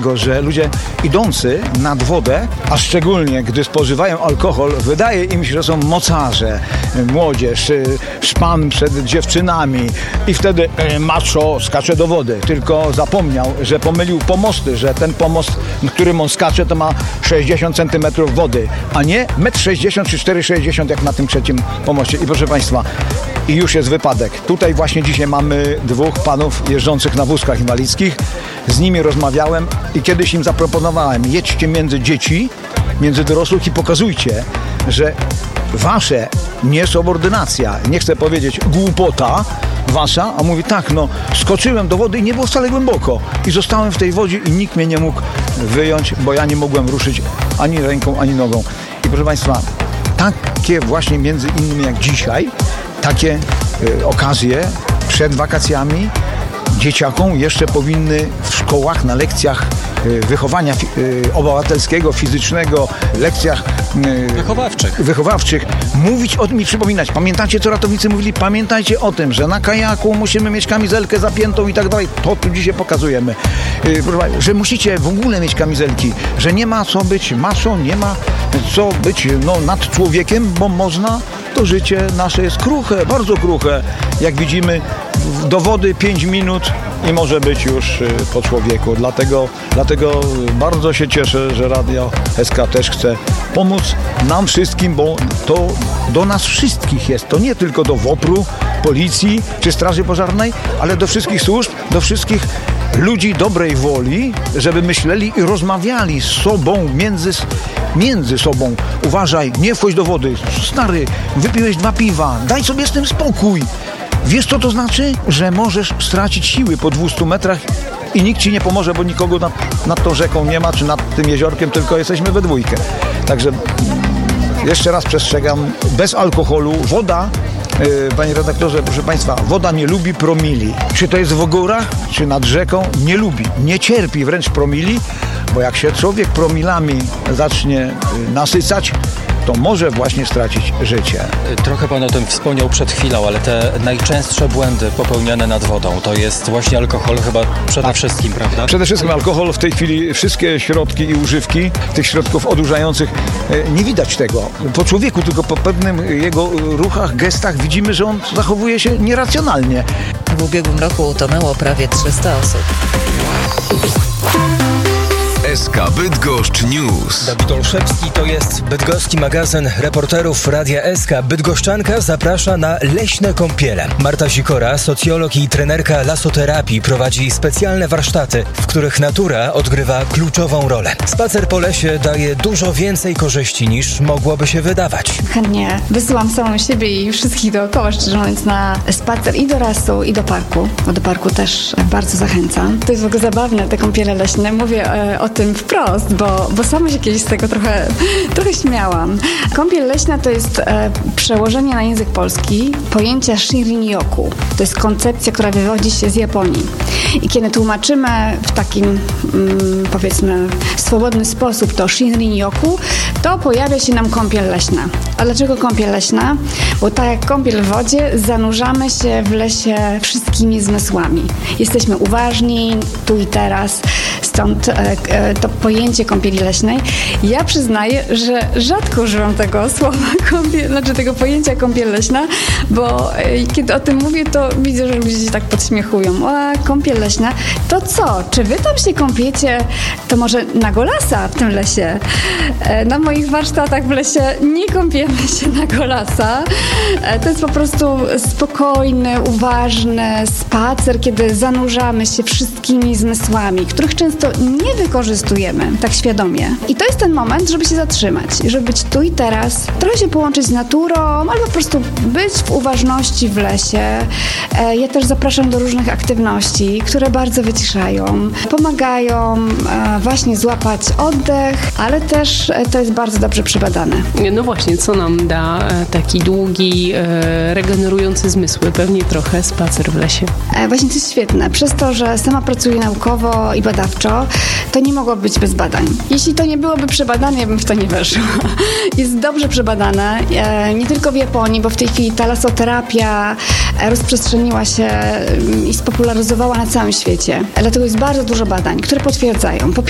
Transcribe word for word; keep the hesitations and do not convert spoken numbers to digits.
dlatego, że ludzie idący nad wodę, a szczególnie gdy spożywają alkohol, wydaje im się, że są mocarze, młodzież, szpan przed dziewczynami i wtedy macho skacze do wody. Tylko zapomniał, że pomylił pomosty, że ten pomost, na którym on skacze, to ma sześćdziesiąt centymetrów wody, a nie metr sześćdziesiąt czy cztery sześćdziesiąt jak na tym trzecim pomoście. I proszę Państwa, i już jest wypadek. Tutaj właśnie dzisiaj mamy dwóch panów jeżdżących na wózkach inwalidzkich. Z nimi rozmawiałem i kiedyś im zaproponowałem, jedźcie między dzieci, między dorosłych i pokazujcie, że wasze niesubordynacja, nie chcę powiedzieć głupota wasza, a mówi tak, no skoczyłem do wody i nie było wcale głęboko i zostałem w tej wodzie i nikt mnie nie mógł wyjąć, bo ja nie mogłem ruszyć ani ręką, ani nogą. I proszę Państwa, takie właśnie między innymi jak dzisiaj, takie y, okazje przed wakacjami dzieciakom jeszcze powinny w szkołach na lekcjach y, wychowania y, obywatelskiego, fizycznego, lekcjach y, wychowawczych. wychowawczych mówić o tym i przypominać. Pamiętacie, co ratownicy mówili? Pamiętajcie o tym, że na kajaku musimy mieć kamizelkę zapiętą i tak dalej. To tu dzisiaj pokazujemy. Y, że musicie w ogóle mieć kamizelki, że nie ma co być macho, nie ma co być no, nad człowiekiem, bo można. To życie nasze jest kruche, bardzo kruche. Jak widzimy, do wody pięć minut i może być już po człowieku. Dlatego, dlatego bardzo się cieszę, że Radio S K też chce pomóc nam wszystkim, bo to do nas wszystkich jest. To nie tylko do W O P R u, policji czy straży pożarnej, ale do wszystkich służb, do wszystkich ludzi dobrej woli, żeby myśleli i rozmawiali z sobą, między, między sobą. Uważaj, nie wchodź do wody. Stary, wypiłeś dwa piwa, daj sobie z tym spokój. Wiesz, co to znaczy? Że możesz stracić siły po dwustu metrach i nikt ci nie pomoże, bo nikogo nad, nad tą rzeką nie ma, czy nad tym jeziorkiem, tylko jesteśmy we dwójkę. Także jeszcze raz przestrzegam, bez alkoholu, woda, yy, panie redaktorze, proszę Państwa, woda nie lubi promili. Czy to jest w górach, czy nad rzeką, nie lubi, nie cierpi wręcz promili, bo jak się człowiek promilami zacznie yy, nasycać, to może właśnie stracić życie. Trochę Pan o tym wspomniał przed chwilą, ale te najczęstsze błędy popełniane nad wodą to jest właśnie alkohol chyba przede tak. wszystkim, prawda? Przede wszystkim alkohol. W tej chwili wszystkie środki i używki tych środków odurzających, nie widać tego. Po człowieku, tylko po pewnym jego ruchach, gestach widzimy, że on zachowuje się nieracjonalnie. W ubiegłym roku utonęło prawie trzysta osób. S K Bydgoszcz News. Dawid Olszewski, to jest bydgoski magazyn reporterów Radia S K. Bydgoszczanka zaprasza na leśne kąpiele. Marta Sikora, socjolog i trenerka lasoterapii, prowadzi specjalne warsztaty, w których natura odgrywa kluczową rolę. Spacer po lesie daje dużo więcej korzyści niż mogłoby się wydawać. Chętnie wysyłam samą siebie i wszystkich dookoła, szczerze mówiąc, na spacer i do lasu, i do parku. Bo do parku też bardzo zachęcam. To jest w ogóle zabawne, te kąpiele leśne. Mówię e, o tym wprost, bo, bo sama się kiedyś z tego trochę, trochę śmiałam. Kąpiel leśna to jest e, przełożenie na język polski pojęcia Shinrin-yoku. To jest koncepcja, która wywodzi się z Japonii. I kiedy tłumaczymy w takim, mm, powiedzmy, swobodny sposób to Shinrin-yoku, to pojawia się nam kąpiel leśna. A dlaczego kąpiel leśna? Bo tak jak kąpiel w wodzie, zanurzamy się w lesie wszystkimi zmysłami. Jesteśmy uważni tu i teraz, stąd e, e, to pojęcie kąpieli leśnej. Ja przyznaję, że rzadko używam tego słowa, kąpiel, znaczy tego pojęcia kąpiel leśna, bo e, kiedy o tym mówię, to widzę, że ludzie się tak podśmiechują. A, kąpiel leśna, to co? Czy wy tam się kąpiecie? To może na golasa w tym lesie? E, na moich warsztatach w lesie nie kąpiemy się na golasa. E, to jest po prostu spokojny, uważny spacer, kiedy zanurzamy się wszystkimi zmysłami, których często nie wykorzystujemy tak świadomie. I to jest ten moment, żeby się zatrzymać, żeby być tu i teraz, trochę się połączyć z naturą, albo po prostu być w uważności w lesie. E, ja też zapraszam do różnych aktywności, które bardzo wyciszają, pomagają e, właśnie złapać oddech, ale też e, to jest bardzo dobrze przebadane. No właśnie, co nam da e, taki długi, e, regenerujący zmysły? Pewnie trochę spacer w lesie. E, właśnie to jest świetne. Przez to, że sama pracuję naukowo i badawczo, to nie mogło być bez badań. Jeśli to nie byłoby przebadane, ja bym w to nie weszła. Jest dobrze przebadane, e, nie tylko w Japonii, bo w tej chwili ta lasoterapia rozprzestrzeniła się i spopularyzowała na całym świecie. Dlatego jest bardzo dużo badań, które potwierdzają. Po